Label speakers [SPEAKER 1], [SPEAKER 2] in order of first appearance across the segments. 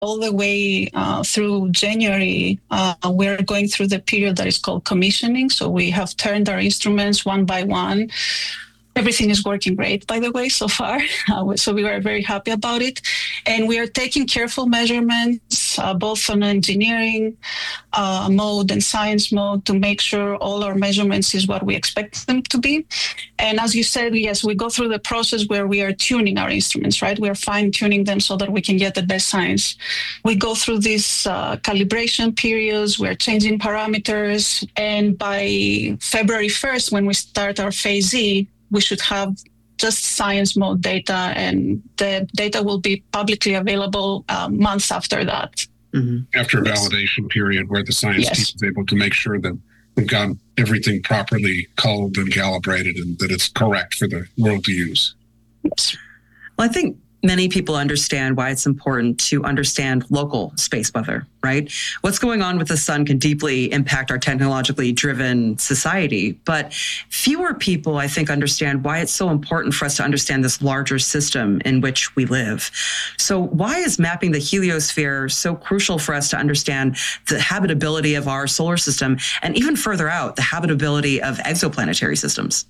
[SPEAKER 1] all the way through January, we're going through the period that is called commissioning. So we have turned our instruments one by one. Everything is working great, by the way, so far. So we are very happy about it. And we are taking careful measurements, both on engineering mode and science mode, to make sure all our measurements is what we expect them to be. And as you said, yes, we go through the process where we are tuning our instruments, right? We are fine-tuning them so that we can get the best science. We go through these calibration periods, we're changing parameters, and by February 1st, when we start our phase Z, we should have just science mode data, and the data will be publicly available months after that.
[SPEAKER 2] Mm-hmm. After a validation period where the science team is able to make sure that we've got everything properly culled and calibrated and that it's correct for the world to use.
[SPEAKER 1] Yes.
[SPEAKER 3] Well, I think many people understand why it's important to understand local space weather, right? What's going on with the sun can deeply impact our technologically driven society, but fewer people, I think, understand why it's so important for us to understand this larger system in which we live. So why is mapping the heliosphere so crucial for us to understand the habitability of our solar system, and even further out, the habitability of exoplanetary systems?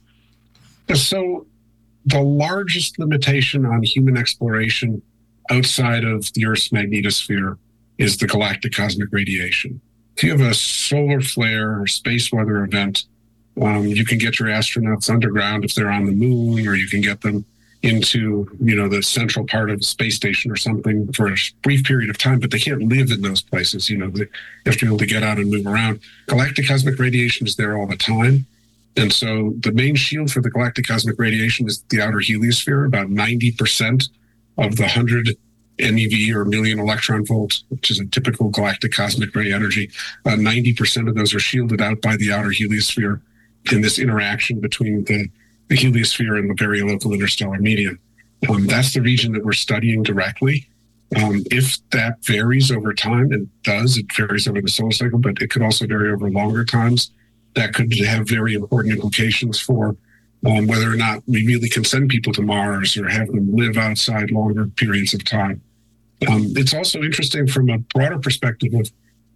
[SPEAKER 2] So the largest limitation on human exploration outside of the Earth's magnetosphere is the galactic cosmic radiation. If you have a solar flare or space weather event, you can get your astronauts underground if they're on the moon, or you can get them into, the central part of the space station or something for a brief period of time, but they can't live in those places. They have to be able to get out and move around. Galactic cosmic radiation is there all the time. And so the main shield for the galactic cosmic radiation is the outer heliosphere. About 90% of the 100 MeV, or million electron volts, which is a typical galactic cosmic ray energy, 90% of those are shielded out by the outer heliosphere in this interaction between the heliosphere and the very local interstellar medium. That's the region that we're studying directly. If that varies over time, it varies over the solar cycle, but it could also vary over longer times. That could have very important implications for whether or not we really can send people to Mars or have them live outside longer periods of time. It's also interesting from a broader perspective of,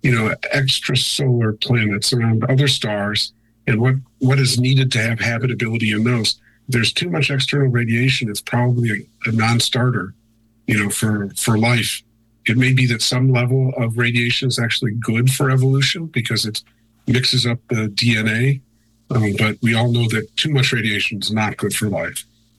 [SPEAKER 2] extrasolar planets around other stars and what is needed to have habitability in those. If there's too much external radiation, it's probably a non-starter, for life. It may be that some level of radiation is actually good for evolution because it mixes up the DNA, but we all know that too much radiation is not good for life.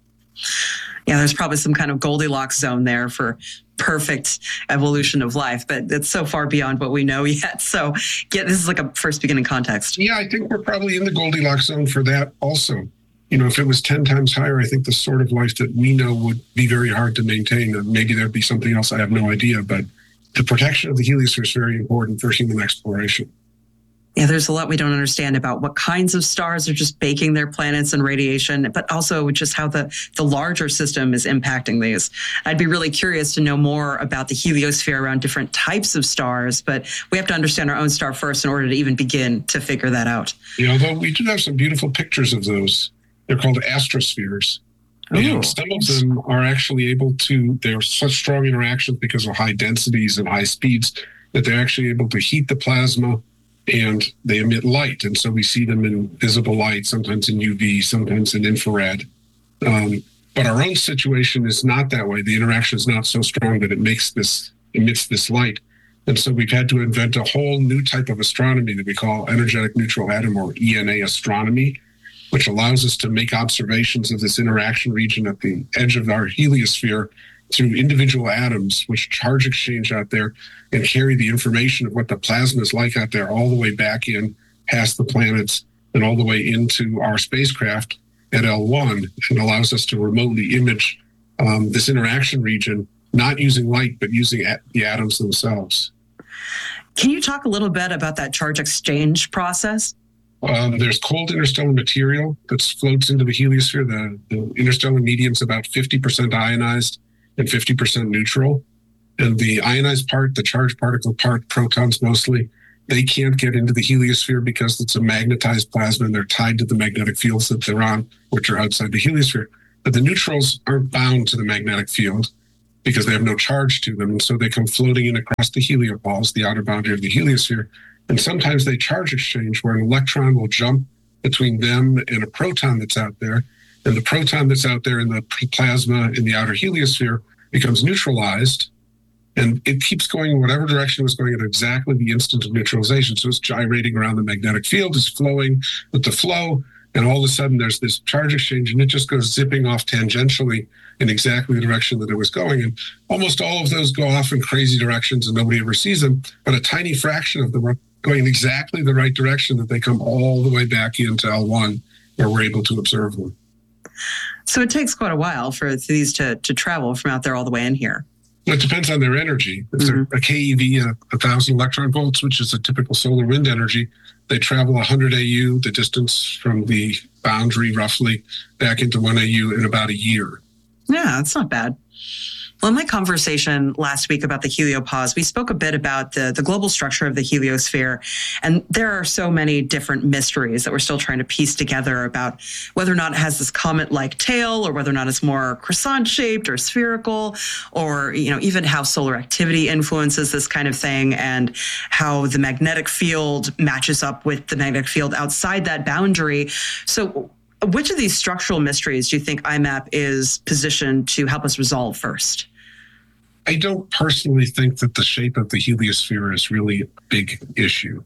[SPEAKER 3] Yeah, there's probably some kind of Goldilocks zone there for perfect evolution of life, but it's so far beyond what we know yet. So this is like a first beginning context.
[SPEAKER 2] Yeah, I think we're probably in the Goldilocks zone for that also. If it was 10 times higher, I think the sort of life that we know would be very hard to maintain. And maybe there'd be something else, I have no idea, but the protection of the heliosphere is very important for human exploration.
[SPEAKER 3] Yeah, there's a lot we don't understand about what kinds of stars are just baking their planets and radiation, but also just how the larger system is impacting these. I'd be really curious to know more about the heliosphere around different types of stars, but we have to understand our own star first in order to even begin to figure that out.
[SPEAKER 2] Although we do have some beautiful pictures of those. They're called astrospheres. And some of them are actually they're such strong interactions because of high densities and high speeds that they're actually able to heat the plasma, and they emit light. And so we see them in visible light, sometimes in UV, sometimes in infrared. But our own situation is not that way. The interaction is not so strong that it emits this light. And so we've had to invent a whole new type of astronomy that we call energetic neutral atom, or ENA astronomy, which allows us to make observations of this interaction region at the edge of our heliosphere through individual atoms, which charge exchange out there and carry the information of what the plasma is like out there all the way back in past the planets and all the way into our spacecraft at L1, and allows us to remotely image this interaction region, not using light, but using the atoms themselves.
[SPEAKER 3] Can you talk a little bit about that charge exchange process?
[SPEAKER 2] There's cold interstellar material that floats into the heliosphere. The interstellar medium's about 50% ionized and 50% neutral. And the ionized part, the charged particle part, protons mostly, they can't get into the heliosphere because it's a magnetized plasma and they're tied to the magnetic fields that they're on, which are outside the heliosphere. But the neutrals aren't bound to the magnetic field. because they have no charge to them. And so they come floating in across the heliopause, the outer boundary of the heliosphere. And sometimes they charge exchange where an electron will jump between them and a proton that's out there. And the proton that's out there in the plasma in the outer heliosphere becomes neutralized. And it keeps going in whatever direction it was going at exactly the instant of neutralization. So it's gyrating around the magnetic field, it's flowing with the flow. And all of a sudden there's this charge exchange and it just goes zipping off tangentially in exactly the direction that it was going. And almost all of those go off in crazy directions and nobody ever sees them. But a tiny fraction of them are going in exactly the right direction that they come all the way back into L1 where we're able to observe them.
[SPEAKER 3] So it takes quite a while for these to travel from out there all the way in here.
[SPEAKER 2] It depends on their energy. If they're a KeV, 1,000 electron volts, which is a typical solar wind energy, they travel 100 AU, the distance from the boundary roughly, back into 1 AU in about a year.
[SPEAKER 3] Yeah, that's not bad. Well, in my conversation last week about the heliopause, we spoke a bit about the global structure of the heliosphere. And there are so many different mysteries that we're still trying to piece together about whether or not it has this comet-like tail or whether or not it's more croissant-shaped or spherical, or, even how solar activity influences this kind of thing and how the magnetic field matches up with the magnetic field outside that boundary. So which of these structural mysteries do you think IMAP is positioned to help us resolve first?
[SPEAKER 2] I don't personally think that the shape of the heliosphere is really a big issue.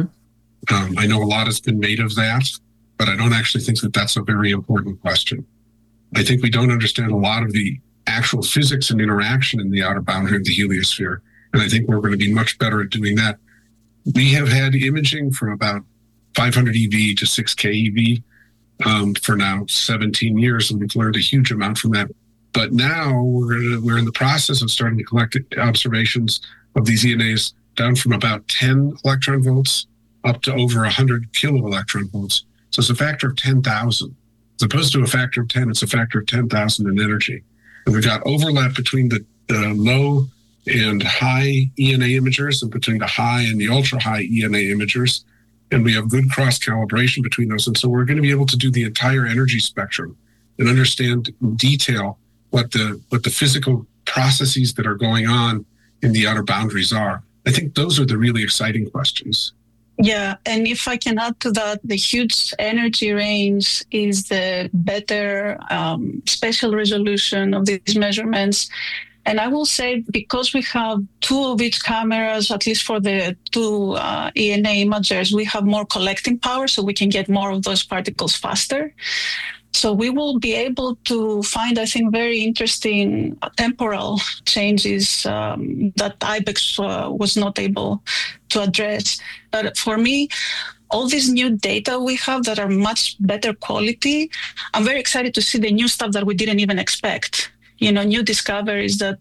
[SPEAKER 2] I know a lot has been made of that, but I don't actually think that that's a very important question. I think we don't understand a lot of the actual physics and interaction in the outer boundary of the heliosphere, and I think we're going to be much better at doing that. We have had imaging from about 500 EV to 6K EV for now 17 years, and we've learned a huge amount from that. But now we're in the process of starting to collect observations of these ENAs down from about 10 electron volts up to over 100 kilo electron volts. So it's a factor of 10,000. As opposed to a factor of 10, it's a factor of 10,000 in energy. And we've got overlap between the low and high ENA imagers and between the high and the ultra high ENA imagers. And we have good cross calibration between those. And so we're going to be able to do the entire energy spectrum and understand in detail what the physical processes that are going on in the outer boundaries are. I think those are the really exciting questions.
[SPEAKER 1] Yeah, and if I can add to that, the huge energy range is the better spatial resolution of these measurements. And I will say, because we have two of each cameras, at least for the two ENA imagers, we have more collecting power, so we can get more of those particles faster. So we will be able to find, I think, very interesting temporal changes that IBEX was not able to address. But for me, all this new data we have that are much better quality, I'm very excited to see the new stuff that we didn't even expect. New discoveries that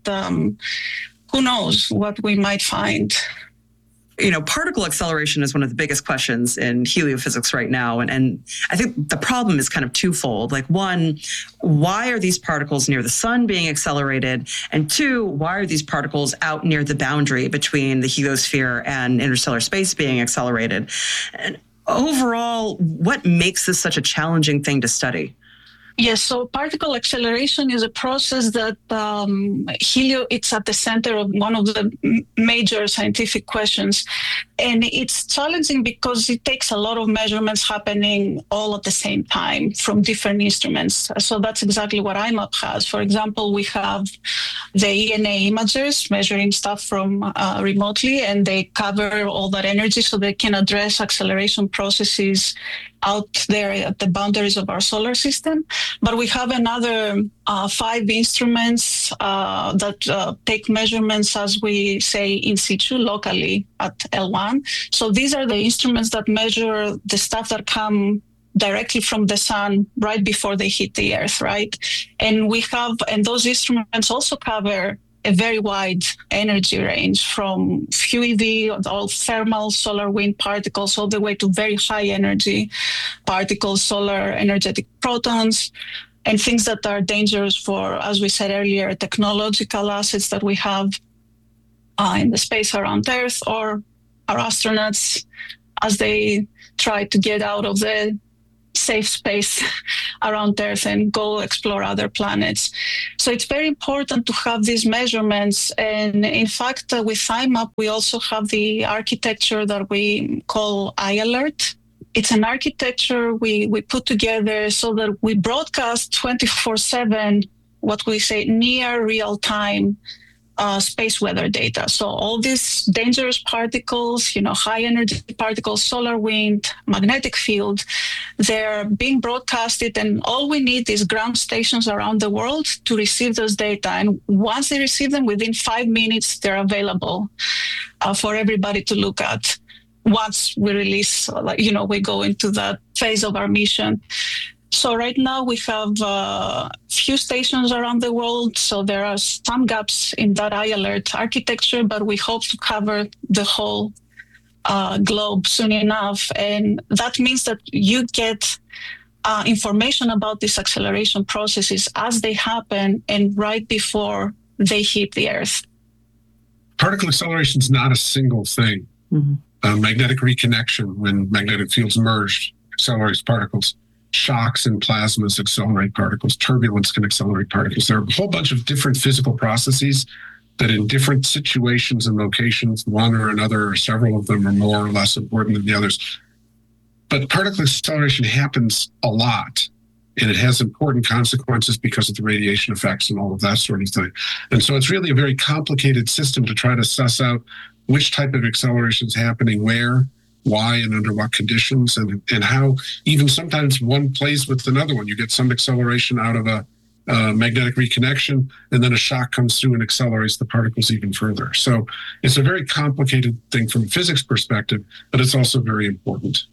[SPEAKER 1] who knows what we might find.
[SPEAKER 3] Particle acceleration is one of the biggest questions in heliophysics right now. And I think the problem is kind of twofold. Like, one, why are these particles near the sun being accelerated? And two, why are these particles out near the boundary between the heliosphere and interstellar space being accelerated? And overall, what makes this such a challenging thing to study?
[SPEAKER 1] Yes, so particle acceleration is a process that it's at the center of one of the major scientific questions. And it's challenging because it takes a lot of measurements happening all at the same time from different instruments. So that's exactly what IMAP has. For example, we have the ENA imagers measuring stuff from remotely, and they cover all that energy so they can address acceleration processes out there at the boundaries of our solar system. But we have another 5 instruments that take measurements, as we say, in situ, locally at L1. So these are the instruments that measure the stuff that come directly from the sun right before they hit the earth, right? And those instruments also cover a very wide energy range, from few EV, all thermal solar wind particles, all the way to very high energy particles, solar energetic protons, and things that are dangerous for, as we said earlier, technological assets that we have in the space around Earth, or our astronauts as they try to get out of the safe space around Earth and go explore other planets. So it's very important to have these measurements. And in fact, with IMAP, we also have the architecture that we call iAlert. It's an architecture we put together so that we broadcast 24/7, what we say near real-time space weather data. So all these dangerous particles, high energy particles, solar wind, magnetic field, they're being broadcasted, and all we need is ground stations around the world to receive those data. And once they receive them, within 5 minutes, they're available for everybody to look at. Once we release, we go into that phase of our mission. So right now we have a few stations around the world. So there are some gaps in that iAlert architecture, but we hope to cover the whole globe soon enough. And that means that you get information about these acceleration processes as they happen and right before they hit the Earth.
[SPEAKER 2] Particle acceleration is not a single thing.
[SPEAKER 3] Mm-hmm.
[SPEAKER 2] Magnetic reconnection, when magnetic fields merge, accelerates particles. Shocks and plasmas accelerate particles. Turbulence can accelerate particles. There are a whole bunch of different physical processes that in different situations and locations, one or another or several of them are more or less important than the others. But particle acceleration happens a lot, and it has important consequences because of the radiation effects and all of that sort of thing. And so it's really a very complicated system to try to suss out which type of acceleration is happening where, why, and under what conditions, and how even sometimes one plays with another one. You get some acceleration out of a magnetic reconnection, and then a shock comes through and accelerates the particles even further. So it's a very complicated thing from a physics perspective, but it's also very important.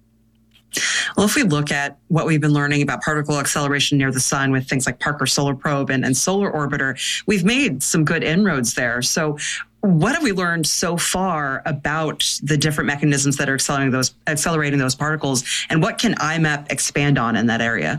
[SPEAKER 3] Well, if we look at what we've been learning about particle acceleration near the sun with things like Parker Solar Probe and Solar Orbiter, we've made some good inroads there. So what have we learned so far about the different mechanisms that are accelerating those particles, and what can IMAP expand on in that area?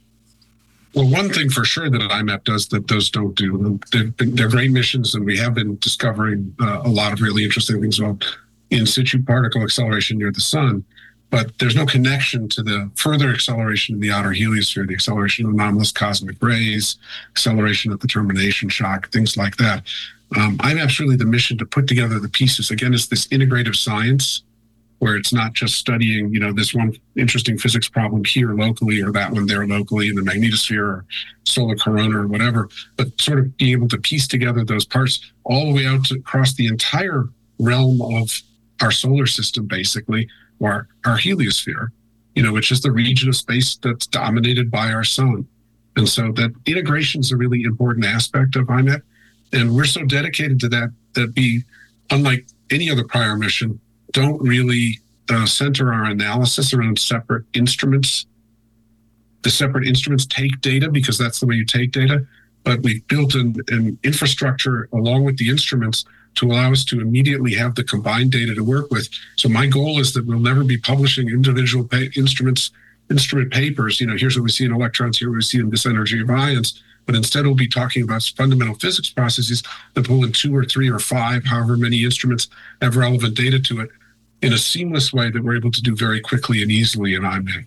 [SPEAKER 2] Well, one thing for sure that IMAP does that those don't do, they're great missions, and we have been discovering a lot of really interesting things about in situ particle acceleration near the sun, but there's no connection to the further acceleration in the outer heliosphere, the acceleration of anomalous cosmic rays, acceleration at the termination shock, things like that. IMAP's really the mission to put together the pieces. Again, it's this integrative science where it's not just studying, this one interesting physics problem here locally or that one there locally in the magnetosphere or solar corona or whatever, but sort of being able to piece together those parts all the way out across the entire realm of our solar system, basically, or our heliosphere, which is the region of space that's dominated by our sun. And so that integration is a really important aspect of IMAP. And we're so dedicated to that we, unlike any other prior mission, don't really center our analysis around separate instruments. The separate instruments take data because that's the way you take data, but we've built an infrastructure along with the instruments to allow us to immediately have the combined data to work with. So my goal is that we'll never be publishing individual instrument papers. Here's what we see in electrons, here what we see in this energy of ions. But instead, we'll be talking about fundamental physics processes that pull in 2 or 3 or 5, however many instruments have relevant data to it in a seamless way that we're able to do very quickly and easily in IMAP.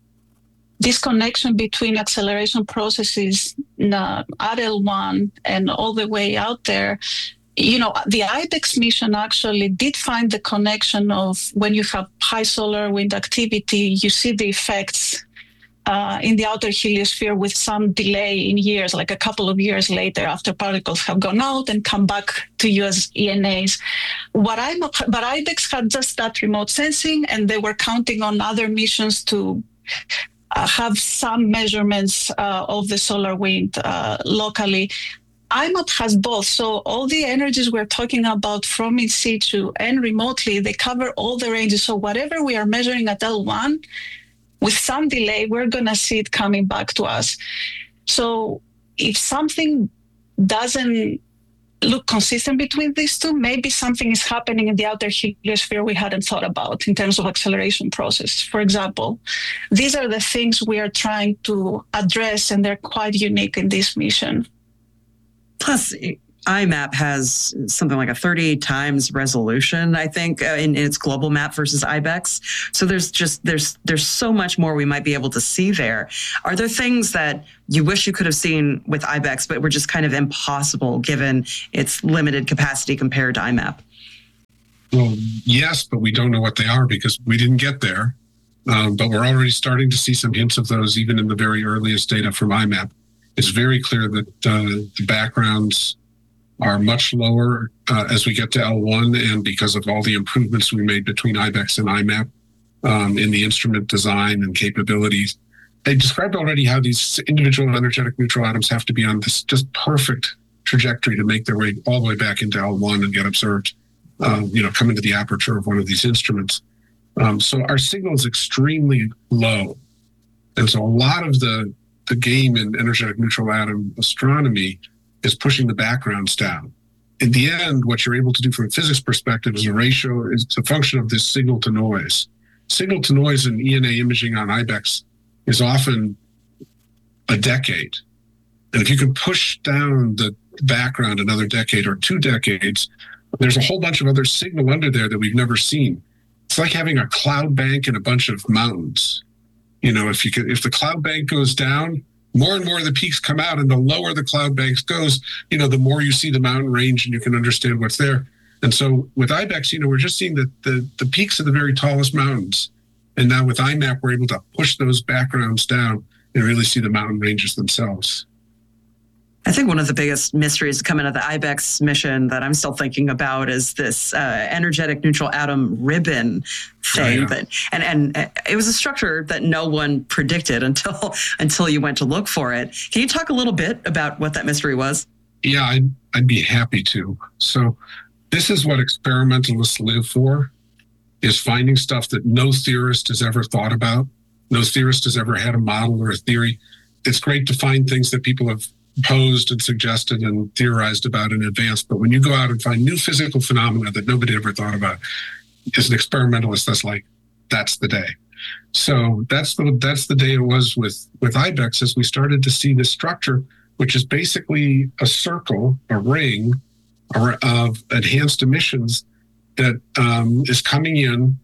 [SPEAKER 1] This connection between acceleration processes at L1 and all the way out there, the IBEX mission actually did find the connection of when you have high solar wind activity, you see the effects in the outer heliosphere with some delay in years, like a couple of years later after particles have gone out and come back to you as ENAs. But IBEX had just that remote sensing, and they were counting on other missions to have some measurements of the solar wind locally. IMAP has both. So all the energies we're talking about from in situ and remotely, they cover all the ranges. So whatever we are measuring at L1, with some delay, we're going to see it coming back to us. So if something doesn't look consistent between these two, maybe something is happening in the outer heliosphere we hadn't thought about in terms of acceleration process. For example, these are the things we are trying to address, and they're quite unique in this mission.
[SPEAKER 3] Plus, IMAP has something like a 30 times resolution, I think, in its global map versus IBEX. So there's so much more we might be able to see there. Are there things that you wish you could have seen with IBEX, but were just kind of impossible given its limited capacity compared to IMAP?
[SPEAKER 2] Well, yes, but we don't know what they are because we didn't get there. But we're already starting to see some hints of those even in the very earliest data from IMAP. It's very clear that the backgrounds are much lower as we get to L1, and because of all the improvements we made between IBEX and IMAP in the instrument design and capabilities. They described already how these individual energetic neutral atoms have to be on this just perfect trajectory to make their way all the way back into L1 and get observed, come into the aperture of one of these instruments. So our signal is extremely low. And so a lot of the game in energetic neutral atom astronomy is pushing the backgrounds down. In the end, what you're able to do from a physics perspective is a function of this signal to noise. Signal to noise in ENA imaging on IBEX is often a decade. And if you can push down the background another decade or 2 decades, there's a whole bunch of other signal under there that we've never seen. It's like having a cloud bank and a bunch of mountains. If the cloud bank goes down, more and more of the peaks come out, and the lower the cloud bank goes, the more you see the mountain range and you can understand what's there. And so with IBEX, we're just seeing the peaks of the very tallest mountains. And now with IMAP, we're able to push those backgrounds down and really see the mountain ranges themselves.
[SPEAKER 3] I think one of the biggest mysteries coming out of the IBEX mission that I'm still thinking about is this energetic neutral atom ribbon thing.
[SPEAKER 2] Oh, yeah.
[SPEAKER 3] And it was a structure that no one predicted until you went to look for it. Can you talk a little bit about what that mystery was?
[SPEAKER 2] Yeah, I'd be happy to. So this is what experimentalists live for, is finding stuff that no theorist has ever thought about. No theorist has ever had a model or a theory. It's great to find things that people have posed and suggested and theorized about in advance. But when you go out and find new physical phenomena that nobody ever thought about, as an experimentalist, that's the day. So that's the day it was with IBEX, as we started to see this structure, which is basically a circle, a ring of enhanced emissions that is coming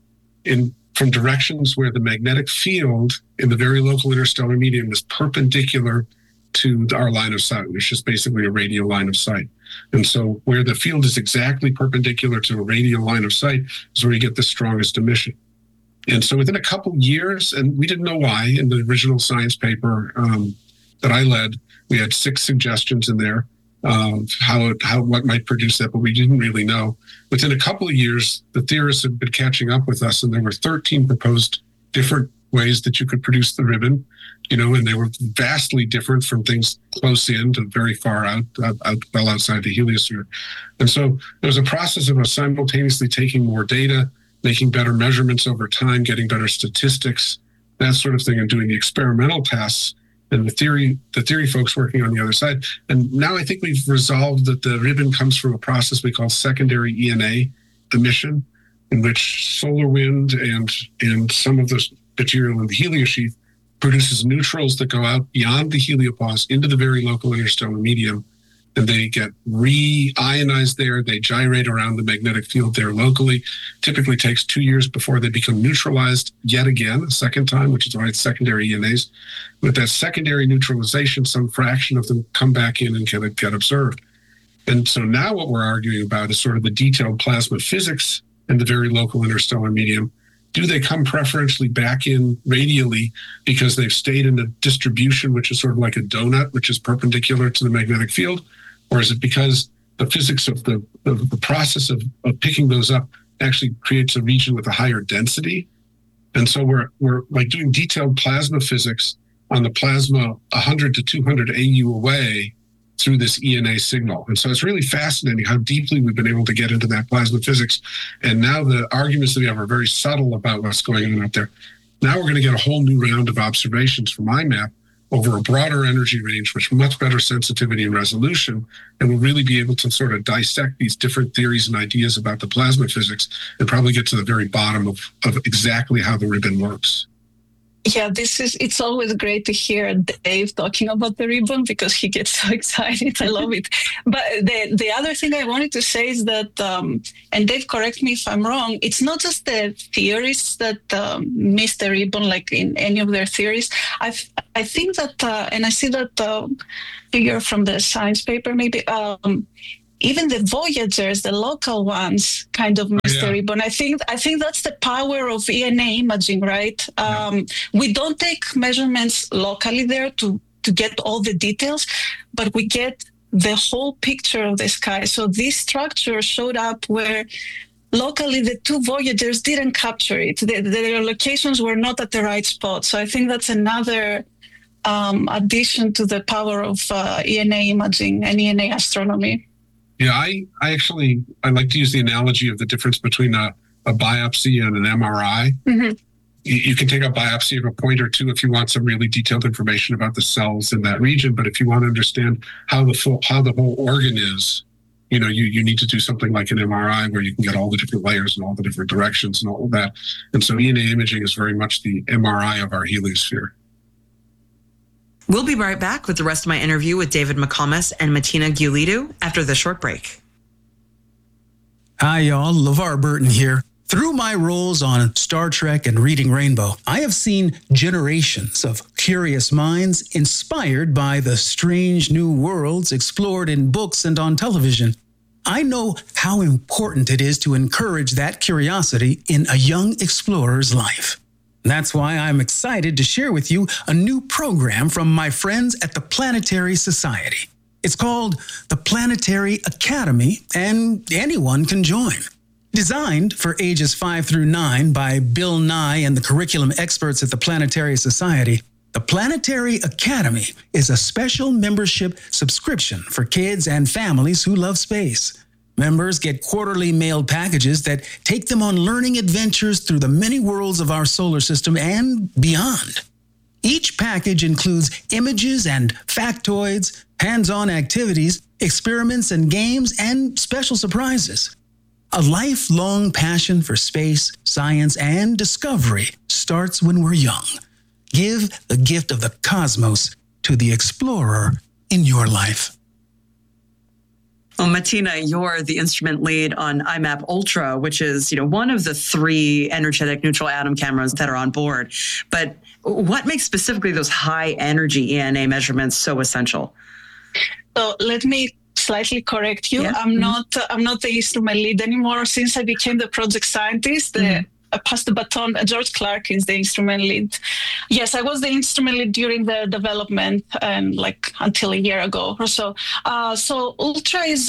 [SPEAKER 2] in from directions where the magnetic field in the very local interstellar medium is perpendicular to our line of sight, which is basically a radial line of sight. And so where the field is exactly perpendicular to a radial line of sight is where you get the strongest emission. And so within a couple years, and we didn't know why, in the original science paper that I led, we had 6 suggestions in there of what might produce that, but we didn't really know. Within a couple of years, the theorists had been catching up with us, and there were 13 proposed different ways that you could produce the ribbon, and they were vastly different from things close in to very far out well outside the heliosphere. And so there was a process of us simultaneously taking more data, making better measurements over time, getting better statistics, that sort of thing, and doing the experimental tests, and the theory folks working on the other side. And now I think we've resolved that the ribbon comes from a process we call secondary ENA emission, in which solar wind and some of the material in the heliosheath produces neutrals that go out beyond the heliopause into the very local interstellar medium, and they get re-ionized there. They gyrate around the magnetic field there locally. Typically takes 2 years before they become neutralized yet again, a second time, which is why it's secondary ENAs. With that secondary neutralization, some fraction of them come back in and get observed. And so now what we're arguing about is sort of the detailed plasma physics in the very local interstellar medium. Do they come preferentially back in radially because they've stayed in a distribution which is sort of like a donut, which is perpendicular to the magnetic field? Or is it because the physics of the process of picking those up actually creates a region with a higher density? And so we're like doing detailed plasma physics on the plasma 100 to 200 AU away through this ENA signal. And so it's really fascinating how deeply we've been able to get into that plasma physics. And now the arguments that we have are very subtle about what's going on out there. Now we're going to get a whole new round of observations from IMAP over a broader energy range, with much better sensitivity and resolution. And we'll really be able to sort of dissect these different theories and ideas about the plasma physics and probably get to the very bottom of exactly how the ribbon works.
[SPEAKER 1] Yeah, it's always great to hear Dave talking about the ribbon because he gets so excited. I love it. But the other thing I wanted to say is that, and Dave, correct me if I'm wrong, it's not just the theorists that miss the ribbon, like in any of their theories. I think that, and I see that figure from the science paper, maybe, even the Voyagers, the local ones, kind of miss the ribbon. I think that's the power of ENA imaging, right? We don't take measurements locally there to get all the details, but we get the whole picture of the sky. So this structure showed up where locally the two Voyagers didn't capture it. Their locations were not at the right spot. So I think that's another addition to the power of ENA imaging and ENA astronomy.
[SPEAKER 2] Yeah, I like to use the analogy of the difference between a biopsy and an MRI.
[SPEAKER 1] Mm-hmm.
[SPEAKER 2] You can take a biopsy of a point or two if you want some really detailed information about the cells in that region. But if you want to understand how the whole organ is, you need to do something like an MRI where you can get all the different layers and all the different directions and all of that. And so ENA imaging is very much the MRI of our heliosphere.
[SPEAKER 3] We'll be right back with the rest of my interview with David McComas and Martina Giulido after the short break.
[SPEAKER 4] Hi, y'all. LeVar Burton here. Through my roles on Star Trek and Reading Rainbow, I have seen generations of curious minds inspired by the strange new worlds explored in books and on television. I know how important it is to encourage that curiosity in a young explorer's life. That's why I'm excited to share with you a new program from my friends at the Planetary Society. It's called the Planetary Academy, and anyone can join. Designed for ages 5 through 9 by Bill Nye and the curriculum experts at the Planetary Society, the Planetary Academy is a special membership subscription for kids and families who love space. Members get quarterly mailed packages that take them on learning adventures through the many worlds of our solar system and beyond. Each package includes images and factoids, hands-on activities, experiments and games, and special surprises. A lifelong passion for space, science, and discovery starts when we're young. Give the gift of the cosmos to the explorer in your life.
[SPEAKER 3] Well, Martina, you're the instrument lead on IMAP Ultra, which is, one of the 3 energetic neutral atom cameras that are on board. But what makes specifically those high energy ENA measurements so essential?
[SPEAKER 1] So let me slightly correct you.
[SPEAKER 3] Yeah.
[SPEAKER 1] I'm not the instrument lead anymore. Since I became the project scientist, I passed the baton. George Clark is the instrument lead. Yes, I was the instrument lead during the development and until a year ago or so. So Ultra is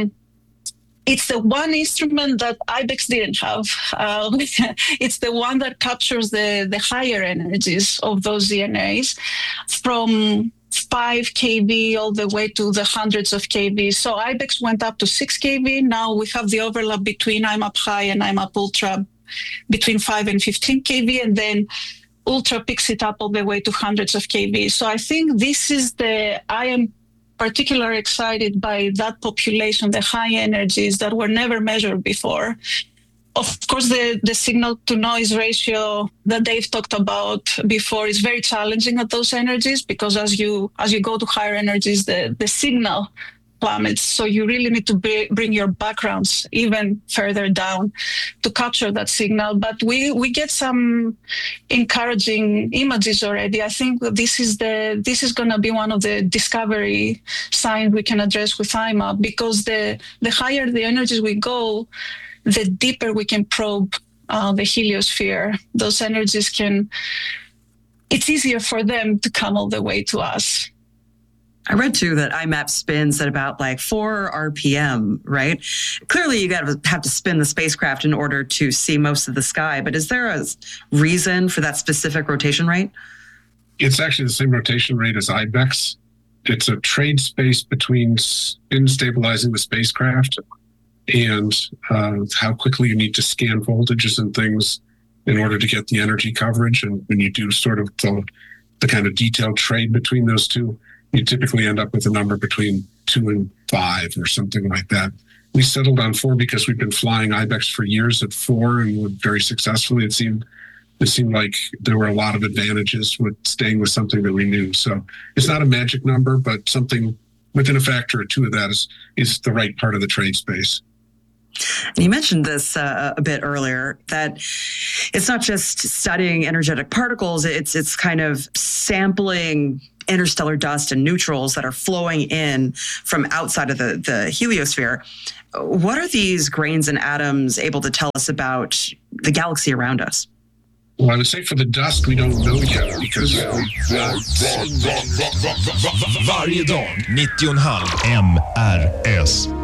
[SPEAKER 1] it's the one instrument that IBEX didn't have. It's the one that captures the higher energies of those ENAs from 5 kV all the way to the hundreds of kV. So IBEX went up to 6 kV. Now we have the overlap between IMAP High and IMAP Ultra between 5 and 15 kV, and then Ultra picks it up all the way to hundreds of kV. So I think I am particularly excited by that population, the high energies that were never measured before. Of course, the signal to noise ratio that Dave talked about before is very challenging at those energies, because as you go to higher energies, the signal plummets. So you really need to bring your backgrounds even further down to capture that signal. But we get some encouraging images already. I think this is going to be one of the discovery signs we can address with IMAP, because the higher the energies we go, the deeper we can probe the heliosphere. Those energies it's easier for them to come all the way to us.
[SPEAKER 3] I read too that IMAP spins at about 4 RPM, right? Clearly, you have to spin the spacecraft in order to see most of the sky. But is there a reason for that specific rotation rate?
[SPEAKER 2] It's actually the same rotation rate as IBEX. It's a trade space between spin stabilizing the spacecraft and how quickly you need to scan voltages and things in order to get the energy coverage. And when you do sort of the kind of detailed trade between those two, you typically end up with a number between 2 and 5 or something like that. We settled on 4 because we've been flying IBEX for years at 4 and very successfully. It seemed it seemed like there were a lot of advantages with staying with something that we knew. So it's not a magic number, but something within a factor or two of that is the right part of the trade space.
[SPEAKER 3] You mentioned this a bit earlier, that it's not just studying energetic particles, it's kind of sampling interstellar dust and neutrals that are flowing in from outside of the heliosphere. What are these grains and atoms able to tell us about the galaxy around us?
[SPEAKER 2] Well, I would say for the dust, we don't know yet because...
[SPEAKER 5] Varje dag 90,5 MRS.